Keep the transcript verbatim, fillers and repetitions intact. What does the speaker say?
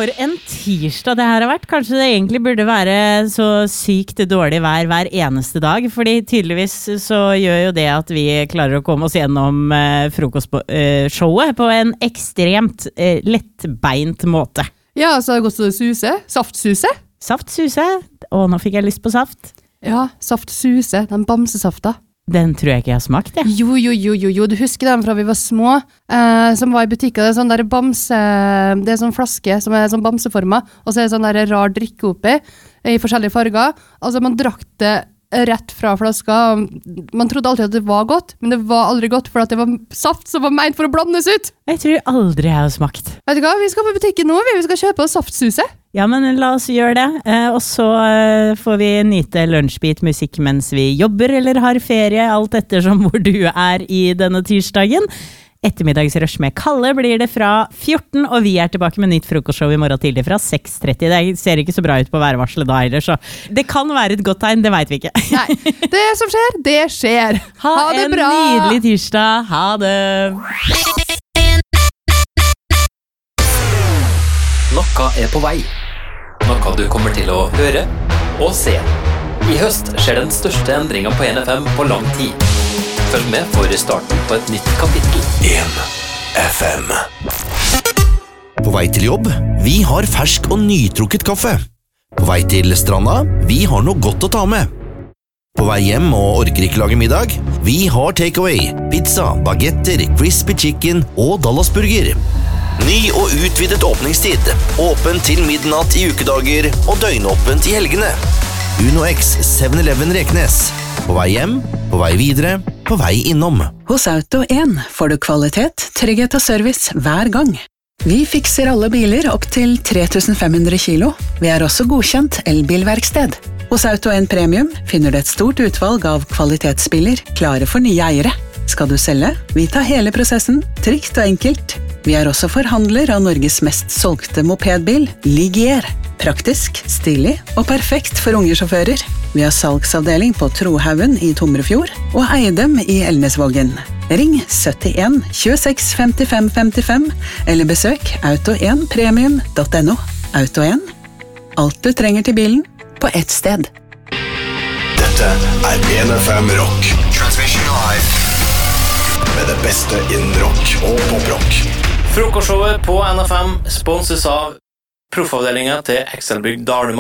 For en tirsdag det her har vært. Kanskje det egentlig burde være så sykt dårlig vær hver eneste dag, fordi tydeligvis så gjør jo det at vi klarer å komme oss gjennom eh, frokostshowet på en ekstremt eh, lettbeint måte. Ja, så har det gått så suse. Saftsuse. Saftsuse. Å, nå fikk jeg lyst på saft. Ja, saftsuse. Den bamsesafta. Den tror jeg ikke jeg har smakt, det. Jo, jo, jo, jo, jo. Du husker den fra vi var små, eh, som var i butikken. Det er sånn der bamse, det er sånn flaske som er sånn bamseforma, og så er det sånn der rar drikke oppi, i forskjellige farger. Altså, man drakk det rett fra flaska. Man trodde alltid at det var godt, men det var aldri godt, for at det var saft som var ment for å blandes ut. Jeg tror aldri jeg har smakt. Vet du hva, vi skal på butikken nå, vi skal kjøpe oss saftsuse. Ja, men la oss gjøre det. Eh, og så eh, får vi nyte lunsjbit musikk mens vi jobber eller har ferie, alt ettersom hvor du er i denne tirsdagen. Ettermiddagsrush med Kalle blir det fra fjorten, og vi er tilbake med nytt frokostshow i morgen tidlig fra seks tretti. Det ser ikke så bra ut på værvarselet da heller, så det kan være et godt tegn, det vet vi ikke. Nei, det som skjer, det skjer. Ha, ha det bra! Ha en nydelig tirsdag. Ha det! Noe er på vei. Noe du kommer til å høre og se. I høst skjer den største endringen på N F M på lang tid. Følg med for starten på et nytt kapittel. N F M. På vei til jobb, vi har fersk og nytrukket kaffe. På vei til stranda, vi har noe godt å ta med. På vei hjem og orker ikke lage middag, vi har takeaway, pizza, bagetter, crispy chicken og Dallasburger. Ny og utvidet åpningstid, åpen til midnatt i ukedager og døgnåpent i helgene. Uno X seven eleven Reknes. På vei hjem, på vei videre, på vei innom. Hos Auto one får du kvalitet, trygghet og service hver gang. Vi fikser alle biler opp til tre tusen fem hundre kilo. Vi er også godkjent elbilverksted. Hos Auto one Premium finner du et stort utvalg av kvalitetsbiler klare for nye eiere. Skal du selge? Vi tar hele prosessen, trygt og enkelt. Vi er også forhandler av Norges mest solgte mopedbil, Ligier. Praktisk, stilig og perfekt for unge sjåfører. Vi har salgsavdeling på Trohaugen i Tomrefjord og Eidem i Elnesvågen. Ring syttien tjueseks femtifem femtifem eller besøk auto one premium punktum no. Auto one. Alt du trenger til bilen på ett sted. Dette er N F M Rock. Transmission live. Med det beste innen rock og poprock. Frokostshowet på N F M sponses av proffavdelingen til Excelbygg Dalema.